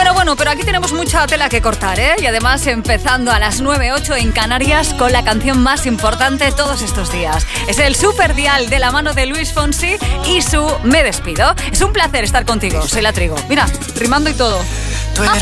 Bueno, pero aquí tenemos mucha tela que cortar, ¿eh? Y además empezando a las 9:08 en Canarias con la canción más importante todos estos días. Es el Super Dial de la mano de Luis Fonsi y su Me Despido. Es un placer estar contigo, soy La Trigo. Mira, rimando y todo. Tú eres